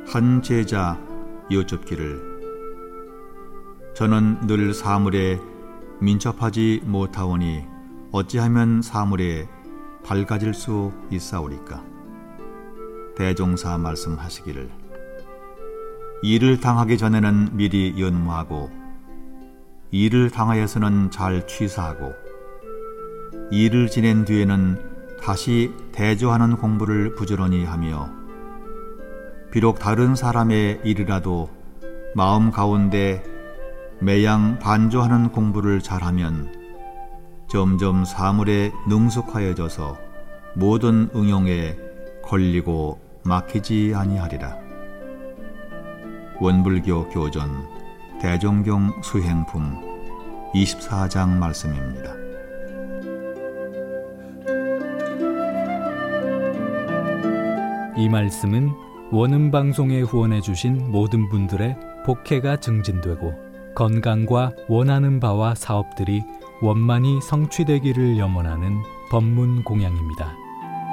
한 제자 여쭙기를 저는 늘 사물에 민첩하지 못하오니 어찌하면 사물에 밝아질 수 있사오리까. 대종사 말씀하시기를 일을 당하기 전에는 미리 연무하고 일을 당하여서는 잘 취사하고 일을 지낸 뒤에는 다시 대조하는 공부를 부지런히 하며 비록 다른 사람의 일이라도 마음 가운데 매양 반조하는 공부를 잘하면 점점 사물에 능숙하여져서 모든 응용에 걸리고 막히지 아니하리라. 원불교 교전 대종경 수행품 24장 말씀입니다. 이 말씀은 원음방송에 후원해주신 모든 분들의 복혜가 증진되고 건강과 원하는 바와 사업들이 원만히 성취되기를 염원하는 법문 공양입니다.